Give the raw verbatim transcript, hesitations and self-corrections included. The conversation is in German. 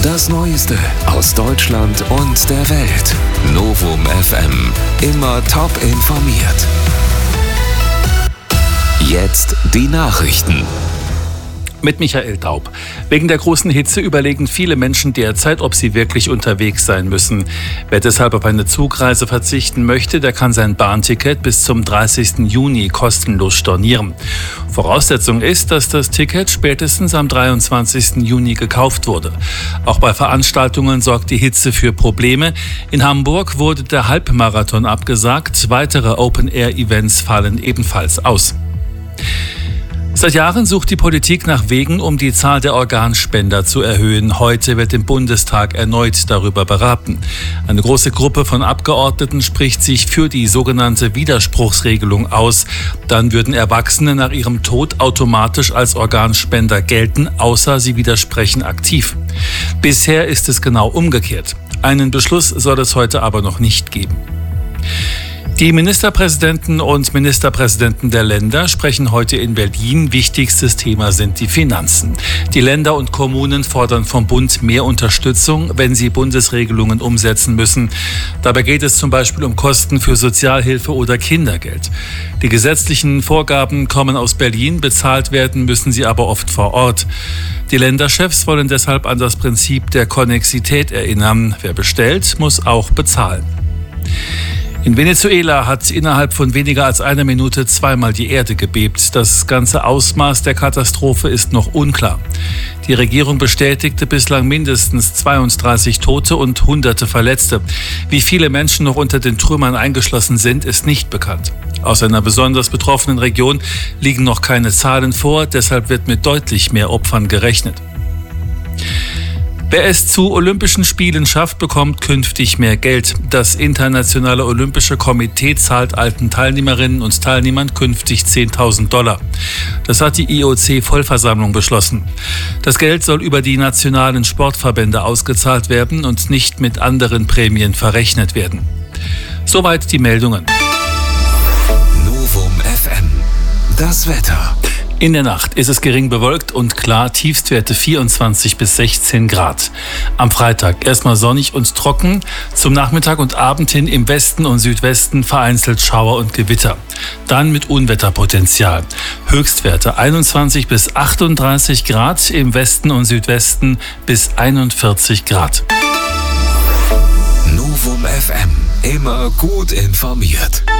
Das Neueste aus Deutschland und der Welt. Novum F M. Immer top informiert. Jetzt die Nachrichten. Mit Michael Daub. Wegen der großen Hitze überlegen viele Menschen derzeit, ob sie wirklich unterwegs sein müssen. Wer deshalb auf eine Zugreise verzichten möchte, der kann sein Bahnticket bis zum dreißigsten Juni kostenlos stornieren. Voraussetzung ist, dass das Ticket spätestens am dreiundzwanzigsten Juni gekauft wurde. Auch bei Veranstaltungen sorgt die Hitze für Probleme. In Hamburg wurde der Halbmarathon abgesagt. Weitere Open-Air-Events fallen ebenfalls aus. Seit Jahren sucht die Politik nach Wegen, um die Zahl der Organspender zu erhöhen. Heute wird im Bundestag erneut darüber beraten. Eine große Gruppe von Abgeordneten spricht sich für die sogenannte Widerspruchsregelung aus. Dann würden Erwachsene nach ihrem Tod automatisch als Organspender gelten, außer sie widersprechen aktiv. Bisher ist es genau umgekehrt. Einen Beschluss soll es heute aber noch nicht geben. Die Ministerpräsidenten und Ministerpräsidenten der Länder sprechen heute in Berlin. Wichtigstes Thema sind die Finanzen. Die Länder und Kommunen fordern vom Bund mehr Unterstützung, wenn sie Bundesregelungen umsetzen müssen. Dabei geht es zum Beispiel um Kosten für Sozialhilfe oder Kindergeld. Die gesetzlichen Vorgaben kommen aus Berlin, bezahlt werden müssen sie aber oft vor Ort. Die Länderchefs wollen deshalb an das Prinzip der Konnexität erinnern. Wer bestellt, muss auch bezahlen. In Venezuela hat innerhalb von weniger als einer Minute zweimal die Erde gebebt. Das ganze Ausmaß der Katastrophe ist noch unklar. Die Regierung bestätigte bislang mindestens zweiunddreißig Tote und Hunderte Verletzte. Wie viele Menschen noch unter den Trümmern eingeschlossen sind, ist nicht bekannt. Aus einer besonders betroffenen Region liegen noch keine Zahlen vor, deshalb wird mit deutlich mehr Opfern gerechnet. Wer es zu Olympischen Spielen schafft, bekommt künftig mehr Geld. Das Internationale Olympische Komitee zahlt alten Teilnehmerinnen und Teilnehmern künftig zehntausend Dollar. Das hat die I O C-Vollversammlung beschlossen. Das Geld soll über die nationalen Sportverbände ausgezahlt werden und nicht mit anderen Prämien verrechnet werden. Soweit die Meldungen. Novum F M. Das Wetter. In der Nacht ist es gering bewölkt und klar, Tiefstwerte vierundzwanzig bis sechzehn Grad. Am Freitag erstmal sonnig und trocken, zum Nachmittag und Abend hin im Westen und Südwesten vereinzelt Schauer und Gewitter. Dann mit Unwetterpotenzial. Höchstwerte einundzwanzig bis achtunddreißig Grad, im Westen und Südwesten bis einundvierzig Grad. Novum F M, immer gut informiert.